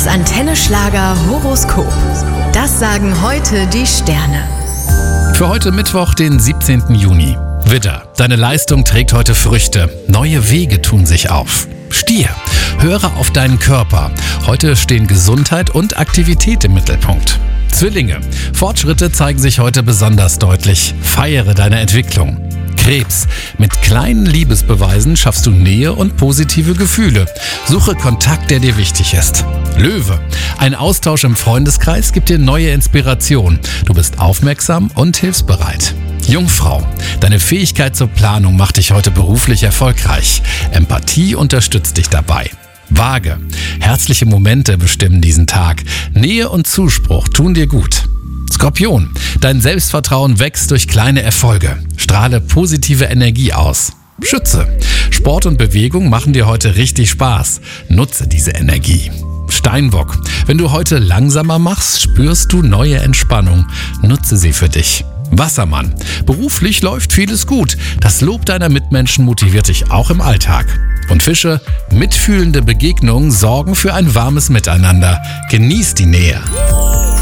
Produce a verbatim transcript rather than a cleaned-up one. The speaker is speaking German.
Das Antenne Schlager Horoskop. Das sagen heute die Sterne. Für heute Mittwoch, den siebzehnten Juni. Widder, deine Leistung trägt heute Früchte. Neue Wege tun sich auf. Stier, höre auf deinen Körper. Heute stehen Gesundheit und Aktivität im Mittelpunkt. Zwillinge, Fortschritte zeigen sich heute besonders deutlich. Feiere deine Entwicklung. Krebs, mit kleinen Liebesbeweisen schaffst du Nähe und positive Gefühle. Suche Kontakt, der dir wichtig ist. Löwe, ein Austausch im Freundeskreis gibt dir neue Inspiration. Du bist aufmerksam und hilfsbereit. Jungfrau, deine Fähigkeit zur Planung macht dich heute beruflich erfolgreich. Empathie unterstützt dich dabei. Waage, herzliche Momente bestimmen diesen Tag. Nähe und Zuspruch tun dir gut. Skorpion, dein Selbstvertrauen wächst durch kleine Erfolge. Strahle positive Energie aus. Schütze, Sport und Bewegung machen dir heute richtig Spaß. Nutze diese Energie. Steinbock, wenn du heute langsamer machst, spürst du neue Entspannung. Nutze sie für dich. Wassermann, beruflich läuft vieles gut. Das Lob deiner Mitmenschen motiviert dich auch im Alltag. Und Fische, mitfühlende Begegnungen sorgen für ein warmes Miteinander. Genieß die Nähe.